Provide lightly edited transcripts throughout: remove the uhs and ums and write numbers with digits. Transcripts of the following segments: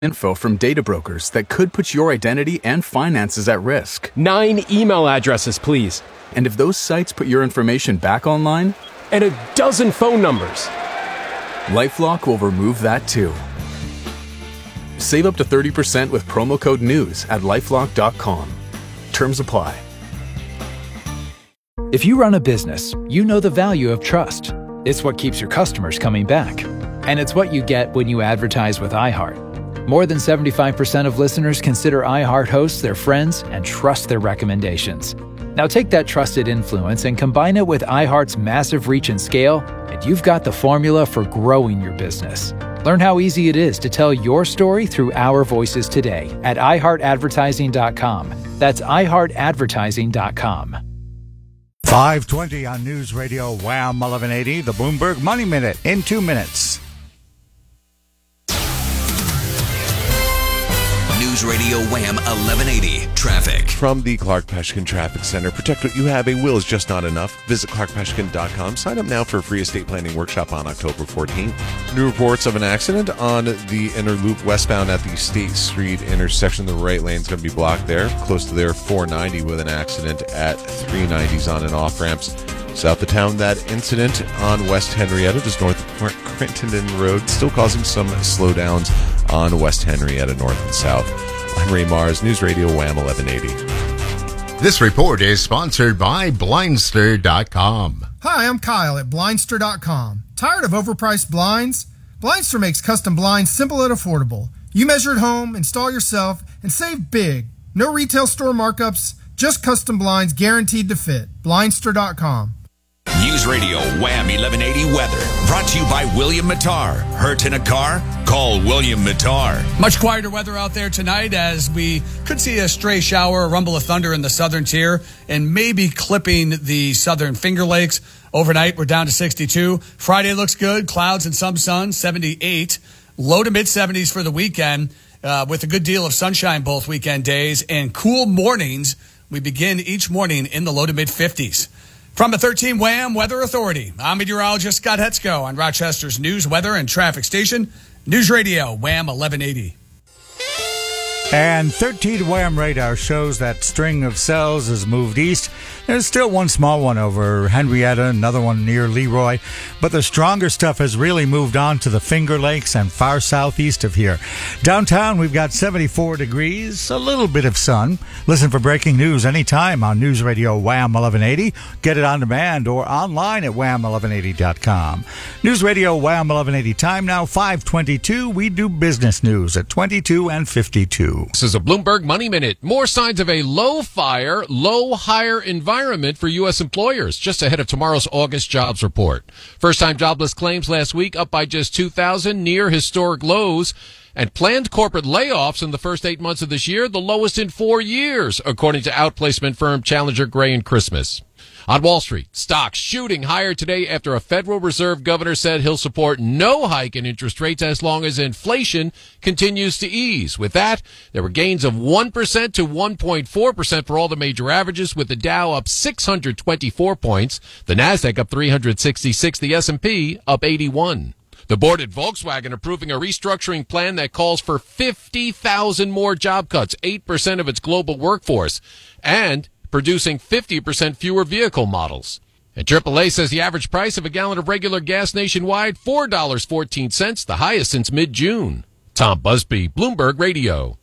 info from data brokers that could put your identity and finances at risk. 9 email addresses, please. And if those sites put your information back online, and a dozen phone numbers, LifeLock will remove that too. Save up to 30% with promo code NEWS at LifeLock.com. Terms apply. If you run a business, you know the value of trust. It's what keeps your customers coming back. And it's what you get when you advertise with iHeart. More than 75% of listeners consider iHeart hosts their friends and trust their recommendations. Now take that trusted influence and combine it with iHeart's massive reach and scale, and you've got the formula for growing your business. Learn how easy it is to tell your story through our voices today at iHeartAdvertising.com. That's iHeartAdvertising.com. 5:20 on News Radio Wham 1180, the Bloomberg Money Minute in 2 minutes. News Radio Wham 1180 Traffic. From the Clark Peshkin Traffic Center. Protect what you have. A will is just not enough. Visit clarkpeshkin.com. Sign up now for a free estate planning workshop on October 14th. New reports of an accident on the inner loop westbound at the State Street intersection. The right lane is going to be blocked there. Close to there, 490 with an accident at 390s on and off ramps. South of town, that incident on West Henrietta, just north of Crittenden Road, still causing some slowdowns on West Henrietta, north and south. I'm Ray Mars, News Radio Wham 1180. This report is sponsored by Blindster.com. Hi, I'm Kyle at Blindster.com. Tired of overpriced blinds? Blindster makes custom blinds simple and affordable. You measure at home, install yourself, and save big. No retail store markups, just custom blinds guaranteed to fit. Blindster.com. News Radio Wham 1180 Weather. Brought to you by William Mattar. Hurt in a car? Call William Mattar. Much quieter weather out there tonight as we could see a stray shower, a rumble of thunder in the southern tier, and maybe clipping the southern Finger Lakes. Overnight, we're down to 62. Friday looks good. Clouds and some sun, 78. Low to mid-70s for the weekend with a good deal of sunshine both weekend days and cool mornings. We begin each morning in the low to mid-50s. From the 13 Wham Weather Authority, I'm meteorologist Scott Hetzko on Rochester's news, weather, and traffic station, News Radio Wham 1180. And 13 Wham radar shows that string of cells has moved east. There's still one small one over Henrietta, another one near Leroy, but the stronger stuff has really moved on to the Finger Lakes and far southeast of here. Downtown, we've got 74 degrees, a little bit of sun. Listen for breaking news anytime on News Radio Wham 1180. Get it on demand or online at wham1180.com. News Radio Wham 1180 time now, 5:22. We do business news at 22 and 52. This is a Bloomberg Money Minute. More signs of a low fire, low hire environment for U.S. employers just ahead of tomorrow's August jobs report. First-time jobless claims last week up by just 2,000, near historic lows. And planned corporate layoffs in the first 8 months of this year, the lowest in 4 years, according to outplacement firm Challenger Gray and Christmas. On Wall Street, stocks shooting higher today after a Federal Reserve governor said he'll support no hike in interest rates as long as inflation continues to ease. With that, there were gains of 1% to 1.4% for all the major averages, with the Dow up 624 points, the Nasdaq up 366, the S&P up 81. The board at Volkswagen approving a restructuring plan that calls for 50,000 more job cuts, 8% of its global workforce, and producing 50% fewer vehicle models. And AAA says the average price of a gallon of regular gas nationwide, $4.14, the highest since mid-June. Tom Busby, Bloomberg Radio.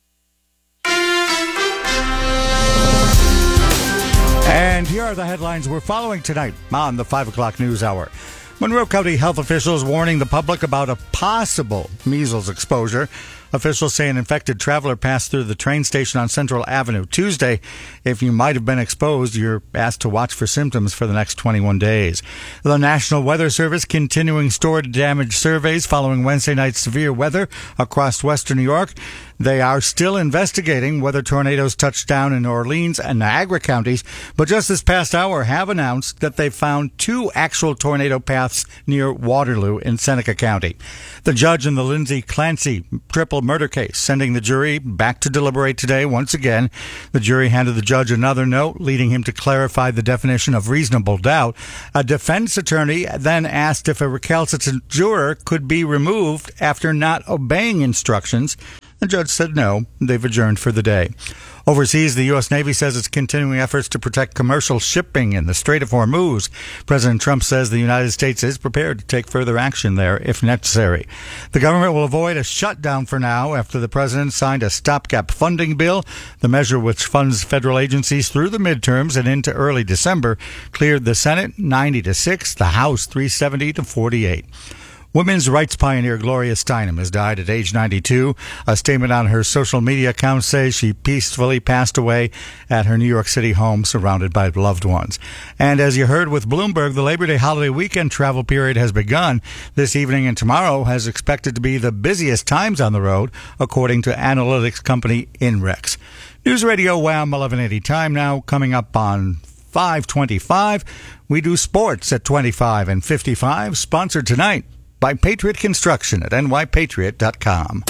And here are the headlines we're following tonight on the 5 o'clock news hour. Monroe County health officials warning the public about a possible measles exposure. Officials say an infected traveler passed through the train station on Central Avenue Tuesday. If you might have been exposed, you're asked to watch for symptoms for the next 21 days. The National Weather Service continuing storm damage surveys following Wednesday night's severe weather across western New York. They are still investigating whether tornadoes touched down in Orleans and Niagara counties, but just this past hour have announced that they found 2 actual tornado paths near Waterloo in Seneca County. The judge in the Lindsay Clancy triple Hill murder case, sending the jury back to deliberate today once again. The jury handed the judge another note, leading him to clarify the definition of reasonable doubt. A defense attorney then asked if a recalcitrant juror could be removed after not obeying instructions. The judge said no. They've adjourned for the day. Overseas, the U.S. Navy says it's continuing efforts to protect commercial shipping in the Strait of Hormuz. President Trump says the United States is prepared to take further action there if necessary. The government will avoid a shutdown for now after the president signed a stopgap funding bill. The measure, which funds federal agencies through the midterms and into early December, cleared the Senate 90-6, the House 370-48. Women's rights pioneer Gloria Steinem has died at age 92. A statement on her social media account says she peacefully passed away at her New York City home surrounded by loved ones. And as you heard with Bloomberg, the Labor Day holiday weekend travel period has begun. This evening and tomorrow has expected to be the busiest times on the road, according to analytics company INREX. News Radio Wham 1180 time now. Coming up on 5:25, we do sports at 25 and 55, sponsored tonight by Patriot Construction at nypatriot.com.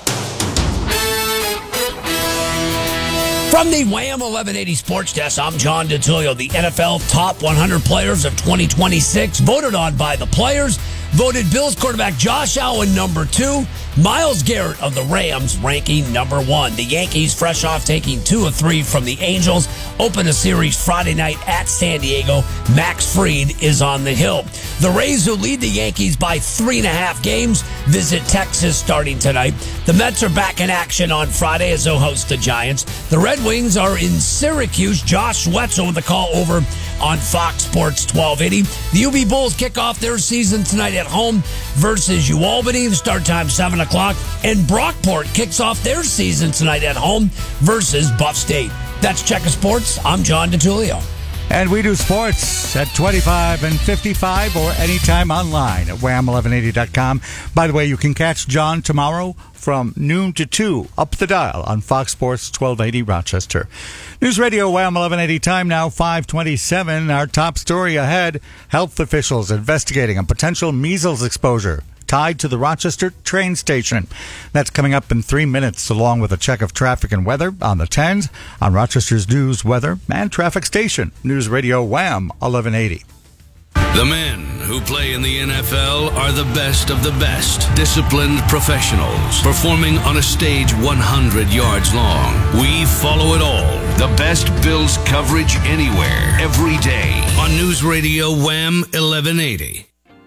From the Wham 1180 Sports Desk, I'm John DeTullio. The NFL Top 100 Players of 2026, voted on by the players, voted Bills quarterback Josh Allen number 2, Myles Garrett of the Rams ranking number 1. The Yankees, fresh off taking 2 of 3 from the Angels, open a series Friday night at San Diego. Max Fried is on the hill. The Rays, who lead the Yankees by 3.5 games, visit Texas starting tonight. The Mets are back in action on Friday as they'll host the Giants. The Red Wings are in Syracuse. Josh Wetzel with the call over on Fox Sports 1280. The UB Bulls kick off their season tonight at home versus UAlbany. The start time 7 o'clock. And Brockport kicks off their season tonight at home versus Buff State. That's Checker Sports. I'm John DeTullio. And we do sports at 25 and 55 or anytime online at wham1180.com. By the way, you can catch John tomorrow from noon to 2 up the dial on Fox Sports 1280 Rochester. News Radio Wham 1180 time now 5:27. Our top story ahead: health officials investigating a potential measles exposure tied to the Rochester train station. That's coming up in 3 minutes, along with a check of traffic and weather on the 10s on Rochester's news, weather, and traffic station. News Radio Wham 1180. The men who play in the NFL are the best of the best. Disciplined professionals performing on a stage 100 yards long. We follow it all. The best Bills coverage anywhere, every day. On News Radio Wham 1180.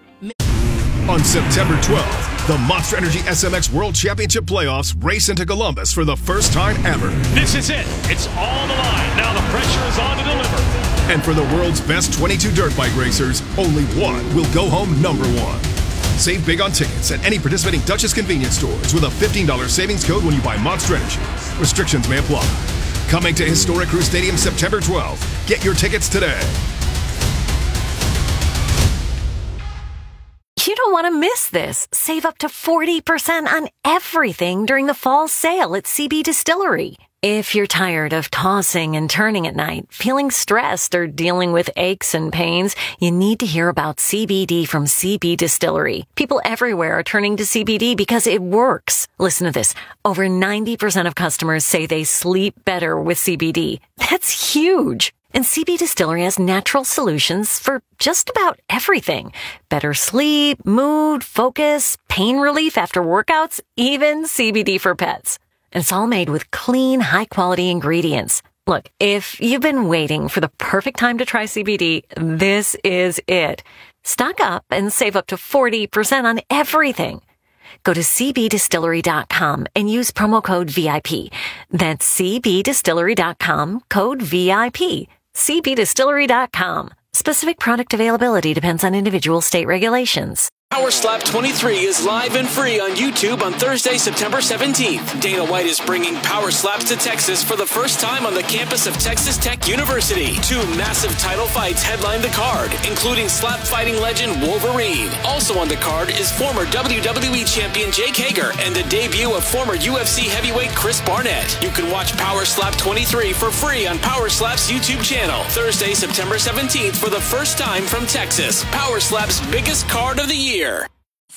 On September 12th, the Monster Energy SMX World Championship Playoffs race into Columbus for the first time ever. This is it. It's all the line. Now the pressure is on to deliver. And for the world's best 22 dirt bike racers, only one will go home number 1. Save big on tickets at any participating Duchess convenience stores with a $15 savings code when you buy Monster Energy. Restrictions may apply. Coming to Historic Crew Stadium September 12th. Get your tickets today. You don't want to miss this. Save up to 40% on everything during the fall sale at CB Distillery. If you're tired of tossing and turning at night, feeling stressed, or dealing with aches and pains, you need to hear about CBD from CB Distillery. People everywhere are turning to CBD because it works. Listen to this. Over 90% of customers say they sleep better with CBD. That's huge. And CB Distillery has natural solutions for just about everything. Better sleep, mood, focus, pain relief after workouts, even CBD for pets. And it's all made with clean, high-quality ingredients. Look, if you've been waiting for the perfect time to try CBD, this is it. Stock up and save up to 40% on everything. Go to cbdistillery.com and use promo code VIP. That's cbdistillery.com, code VIP. cbdistillery.com. Specific product availability depends on individual state regulations. Power Slap 23 is live and free on YouTube on Thursday, September 17th. Dana White is bringing Power Slaps to Texas for the first time on the campus of Texas Tech University. 2 massive title fights headline the card, including slap fighting legend Wolverine. Also on the card is former WWE champion Jake Hager and the debut of former UFC heavyweight Chris Barnett. You can watch Power Slap 23 for free on Power Slap's YouTube channel. Thursday, September 17th for the first time from Texas. Power Slap's biggest card of the year.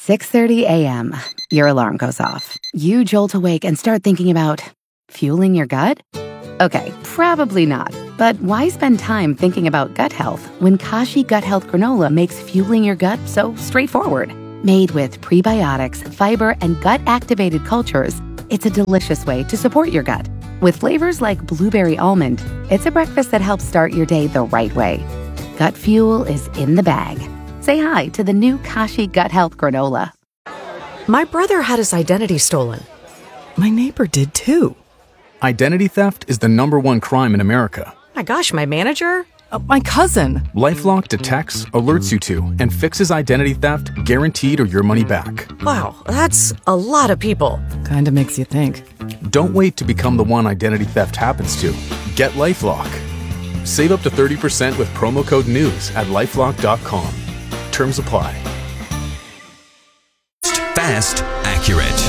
6:30 a.m. Your alarm goes off. You jolt awake and start thinking about fueling your gut? Okay, probably not. But why spend time thinking about gut health when Kashi Gut Health Granola makes fueling your gut so straightforward? Made with prebiotics, fiber, and gut-activated cultures, it's a delicious way to support your gut. With flavors like blueberry almond, it's a breakfast that helps start your day the right way. Gut fuel is in the bag. Say hi to the new Kashi Gut Health Granola. My brother had his identity stolen. My neighbor did too. Identity theft is the #1 crime in America. My gosh, my manager? My cousin. LifeLock detects, alerts you to, and fixes identity theft guaranteed or your money back. Wow, that's a lot of people. Kinda makes you think. Don't wait to become the one identity theft happens to. Get LifeLock. Save up to 30% with promo code NEWS at LifeLock.com. Terms apply. Fast, accurate.